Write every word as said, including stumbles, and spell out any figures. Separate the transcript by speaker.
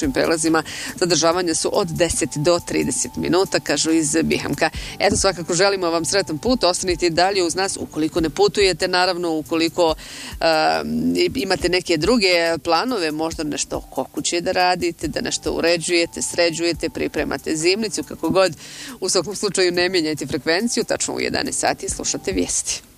Speaker 1: graničnim prelazima zadržavanja su od deset do trideset minuta, kažu iz Bihamka. Eto, svakako želimo vam sretan put, ostanite i dalje uz nas ukoliko ne putujete, naravno ukoliko uh, imate neke druge planove, možda nešto oko kuće da radite, da nešto uređujete, sređujete, pripremate zimnicu, kako god, u svakom slučaju ne mijenjajte frekvenciju, tačno u jedanaest sati slušate vijesti.